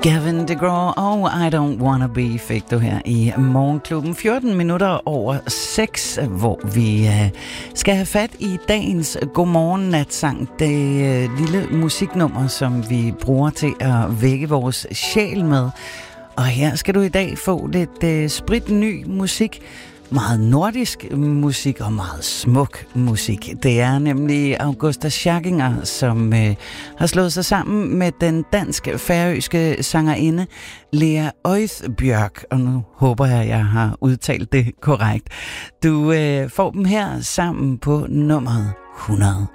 Gavin DeGraw og I Don't Wanna Be fik du her i Morgenklubben. 14 minutter over 6, hvor vi skal have fat i dagens Godmorgen Natsang. Det lille musiknummer, som vi bruger til at vække vores sjæl med. Og her skal du i dag få lidt spritny musik. Meget nordisk musik og meget smuk musik. Det er nemlig Augusta Scharkinger, som har slået sig sammen med den dansk-færøske sangerinde Lea Øythbjørk. Og nu håber jeg har udtalt det korrekt. Du får dem her sammen på nummeret 100.